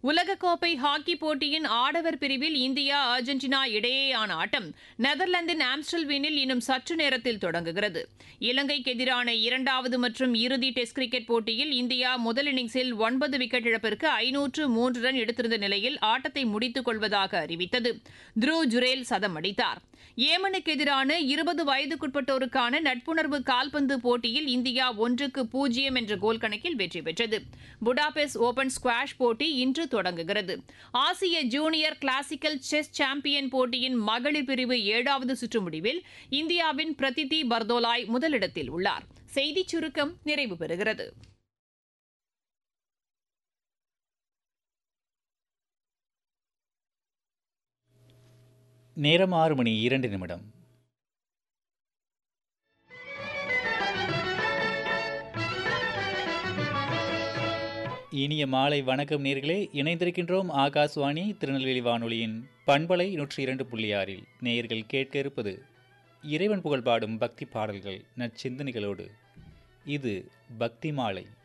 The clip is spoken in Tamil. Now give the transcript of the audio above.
உலகக்கோப்பை ஹாக்கி போட்டியின் ஆடவர் பிரிவில் இந்தியா அர்ஜென்டினா இடையேயான ஆட்டம் நெதர்லாந்தின் ஆம்ஸ்டல்வீனில் இன்னும் சற்று நேரத்தில் தொடங்குகிறது. இலங்கைக்கு எதிரான இரண்டாவது மற்றும் இறுதி டெஸ்ட் கிரிக்கெட் போட்டியில் இந்தியா முதல் இன்னிங்ஸில் 9 விக்கெட் இழப்பிற்கு 503 ரன் எடுத்திருந்த நிலையில் ஆட்டத்தை முடித்துக் கொள்வதாக அறிவித்தது. த்ருவ் ஜுரேல் சதம் அடித்தார். ஏமனுக்கு எதிரான 20 வயதுக்குட்பட்டோருக்கான நட்புணர்வு கால்பந்து போட்டியில் இந்தியா 1-0 என்ற கோல் கணக்கில் வெற்றி பெற்றது. புடாபெஸ்ட் ஓபன் ஸ்குவாஷ் போட்டி இன்று தொடங்குகிறது. ஆசிய ஜூனியர் கிளாசிக்கல் செஸ் சாம்பியன் போட்டியின் மகளிர் பிரிவு 7வது சுற்று முடிவில் இந்தியாவின் பிரதிதி பர்தோலாய் முதலிடத்தில் உள்ளார். செய்திச் சுருக்கம் நிறைவு பெறுகிறது. நேரம் 6:02. இனிய மாலை வணக்கம் நேர்களே. இணைந்திருக்கின்றோம் ஆகாஷ்வாணி திருநெல்வேலி வானொலியின் பண்பலை 102.6. நேயர்கள் கேட்க இருப்பது இறைவன் புகழ் பாடும் பக்தி பாடல்கள் நற்சிந்தனைகளோடு. இது பக்தி மாலை.